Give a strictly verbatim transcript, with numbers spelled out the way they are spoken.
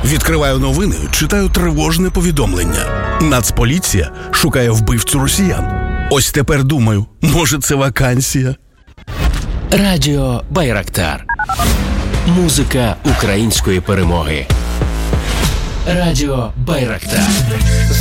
Відкриваю новини, читаю тривожне повідомлення. Нацполіція шукає вбивцю росіян. Ось тепер думаю, може це вакансія? Радіо Байрактар. Музика української перемоги. Радіо Байрактар.